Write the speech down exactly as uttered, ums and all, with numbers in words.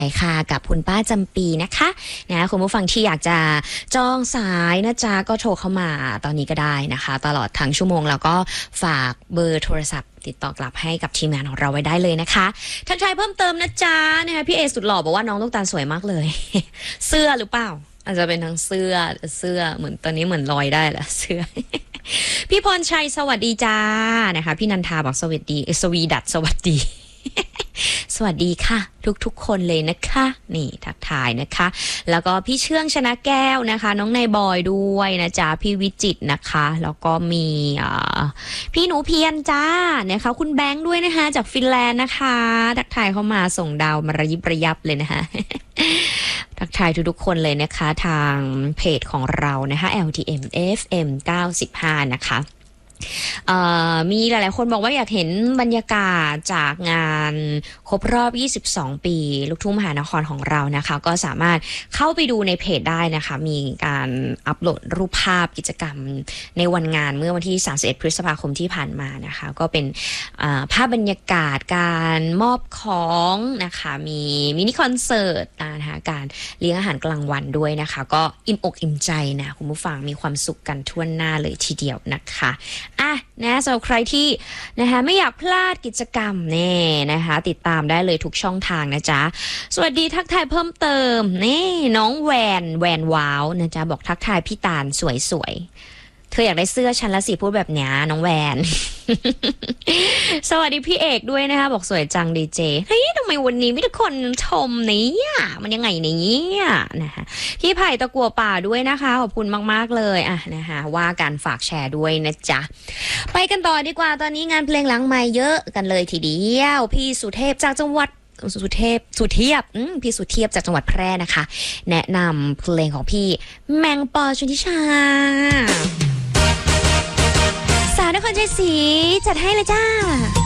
ค่ะกับคุณป้าจำปีนะคะนะคุณผู้ฟังที่อยากจะจองสายนะจ๊ะก็โทรเข้ามาตอนนี้ก็ได้นะคะตลอดทั้งชั่วโมงแล้วก็ฝากเบอร์โทรศัพท์ติดต่อกลับให้กับทีมงานของเราไว้ได้เลยนะคะทักทายเพิ่มเติมนะจ๊ะนะคะพี่เอสุดหล่อบอกว่าน้องลูกตาลสวยมากเลย เสื้อหรือเปล่าอาจจะเป็นทั้งเสื้อเสื้อเหมือนตอนนี้เหมือนลอยได้แหละเสื้อ พี่พรชัยสวัสดีจ้านะคะพี่นันทาบอกสวัสดีสวีดัตสวัสดี สวัสดีค่ะทุกๆคนเลยนะคะนี่ทักทายนะคะแล้วก็พี่เชื่องชนะแก้วนะคะน้องนายบอยด้วยนะจ๊ะพี่วิจิตรนะคะแล้วก็มีพี่หนูเพียรจ้านะคะคุณแบงค์ด้วยนะคะจากฟินแลนด์นะคะทักทายเข้ามาส่งดาวมาระยิบระยับเลยนะคะ ทักทายทุกๆคนเลยนะคะทางเพจของเรานะคะ แอล ที เอ็ม เอฟ เอ็ม เก้าสิบห้านะคะมีหลายๆคนบอกว่าอยากเห็นบรรยากาศจากงานครบรอบยี่สิบสองปีลูกทุ่งมหานครของเรานะคะก็สามารถเข้าไปดูในเพจได้นะคะมีการอัปโหลดรูปภาพกิจกรรมในวันงานเมื่อวันที่สามสิบเอ็ดพฤษภาคมที่ผ่านมานะคะก็เป็นภาพบรรยากาศการมอบของนะคะมีมินิคอนเสิร์ตนะคะการเลี้ยงอาหารกลางวันด้วยนะคะก็อิ่มอกอิ่มใจนะคุณผู้ฟังมีความสุขกันทั่วหน้าเลยทีเดียวนะคะอ่ะนะสำหรับใครที่นะคะไม่อยากพลาดกิจกรรมแน่นะคะติดตามได้เลยทุกช่องทางนะจ๊ะสวัสดีทักทายเพิ่มเติมนี่น้องแวนแวนว้าวนะจ๊ะบอกทักทายพี่ตาลสวยๆเธออยากได้เสื้อชั้นละสีพูดแบบนี้น้องแวน สวัสดีพี่เอกด้วยนะคะบอกสวยจังดีเจเฮ้ยทำไมวันนี้มีทุกคนชมเนี่ยมันยังไงเนี่ยนะคะพี่ไผ่ตะกัวป่าด้วยนะคะขอบคุณมากๆเลยอ่ะนะคะว่าการฝากแชร์ด้วยนะจ๊ะไปกันต่อดีกว่าตอนนี้งานเพลงหลังใหม่เยอะกันเลยทีเดียวพี่สุเทพจากจังหวัดสุเทพสุเทียบพี่สุเทียบจากจังหวัดแพร่นะคะแนะนำเพลงของพี่แมงปอชนทิชาสาวนครชัยศรีจัดให้เลยจ้า